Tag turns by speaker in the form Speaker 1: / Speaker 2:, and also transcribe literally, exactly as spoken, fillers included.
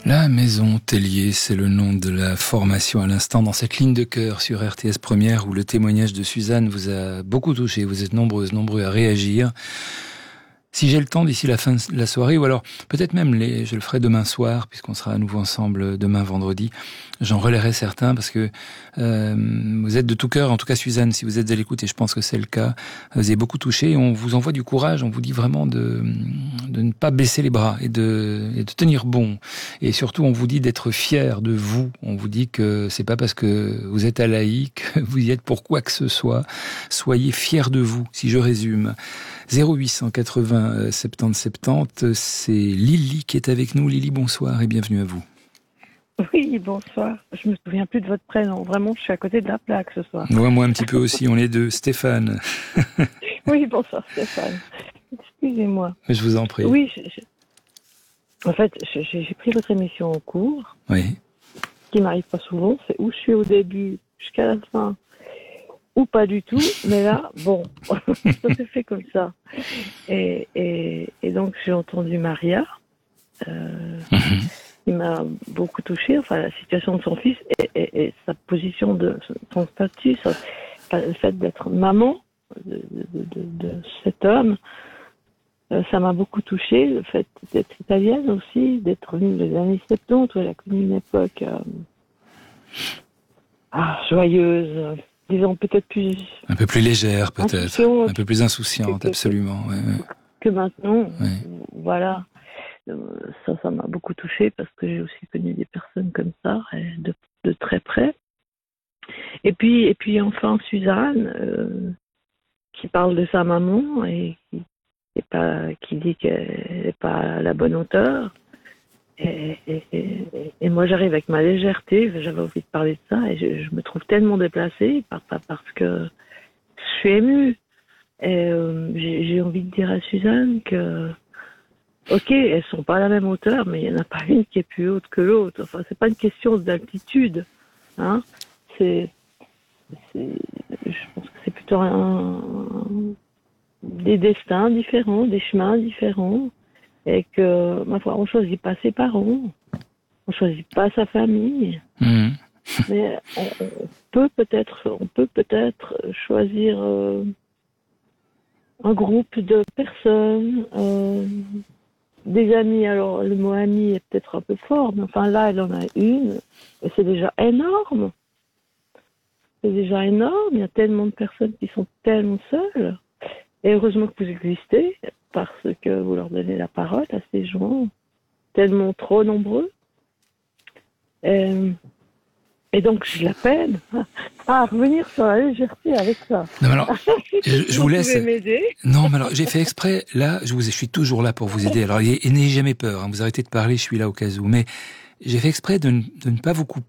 Speaker 1: La Maison Tellier, c'est le nom de la formation à l'instant dans cette ligne de cœur sur R T S Première où le témoignage de Suzanne vous a beaucoup touché. Vous êtes nombreuses, nombreux à réagir. Si j'ai le temps d'ici la fin de la soirée, ou alors peut-être même les, je le ferai demain soir, puisqu'on sera à nouveau ensemble demain vendredi, j'en relayerai certains, parce que euh, vous êtes de tout cœur, en tout cas Suzanne, si vous êtes à l'écoute, et je pense que c'est le cas, vous avez beaucoup touché, et on vous envoie du courage, on vous dit vraiment de, de ne pas baisser les bras, et de, et de tenir bon, et surtout on vous dit d'être fier de vous, on vous dit que c'est pas parce que vous êtes à l'A I que vous y êtes pour quoi que ce soit, soyez fiers de vous, si je résume. zéro huit cent quatre-vingts soixante-dix soixante-dix, c'est Lily qui est avec nous. Lily, bonsoir et bienvenue à vous.
Speaker 2: Oui, bonsoir. Je me souviens plus de votre prénom. Vraiment, je suis à côté de la plaque ce soir.
Speaker 1: Moi, moi un petit peu aussi, on est deux. Stéphane.
Speaker 2: Oui, bonsoir Stéphane. Excusez-moi.
Speaker 1: Je vous en prie.
Speaker 2: Oui, je, je... en fait, j'ai, j'ai pris votre émission en cours.
Speaker 1: Oui.
Speaker 2: Ce qui m'arrive pas souvent, c'est où je suis au début jusqu'à la fin. Ou pas du tout, mais là, bon, ça s'est fait comme ça. Et, et, et donc, j'ai entendu Maria, euh, mm-hmm. qui m'a beaucoup touchée, enfin, la situation de son fils et, et, et sa position, de son statut, ça, le fait d'être maman de, de, de, de cet homme, euh, ça m'a beaucoup touchée. Le fait d'être italienne aussi, d'être venue des années soixante-dix, où elle a connu une époque euh, ah, joyeuse, disons peut-être plus...
Speaker 1: Un peu plus légère peut-être, un peu plus insouciante, que, absolument. Ouais, ouais.
Speaker 2: Que maintenant,
Speaker 1: ouais.
Speaker 2: Voilà. Ça, ça m'a beaucoup touchée parce que j'ai aussi connu des personnes comme ça, de, de très près. Et puis, et puis enfin, Suzanne, euh, qui parle de sa maman et qui, et pas, qui dit qu'elle n'est pas à la bonne hauteur. Et, et, et, et moi, j'arrive avec ma légèreté, j'avais envie de parler de ça, et je, je me trouve tellement déplacée, par, par, parce que je suis émue. Et euh, j'ai, j'ai envie de dire à Suzanne que, ok, elles sont pas à la même hauteur, mais il n'y en a pas une qui est plus haute que l'autre. Enfin, c'est pas une question d'altitude, hein. C'est, c'est je pense que c'est plutôt un, des destins différents, des chemins différents. Et que, ma foi, on choisit pas ses parents, on choisit pas sa famille, mmh. mais on, on peut peut-être, on peut peut-être choisir euh, un groupe de personnes, euh, des amis. Alors le mot ami est peut-être un peu fort, mais enfin là, elle en a une, et c'est déjà énorme. C'est déjà énorme. Il y a tellement de personnes qui sont tellement seules. Et heureusement que vous existez, parce que vous leur donnez la parole à ces gens, tellement trop nombreux. Et, et donc, je la peine à revenir sur la légèreté avec ça.
Speaker 1: Non, mais alors, je, je vous, vous laisse.
Speaker 2: Pouvez m'aider ?
Speaker 1: Non, mais alors, j'ai fait exprès. Là, je, vous, je suis toujours là pour vous aider. Alors, et, et n'ayez jamais peur. Hein, vous arrêtez de parler, je suis là au cas où. Mais j'ai fait exprès de ne, de ne pas vous couper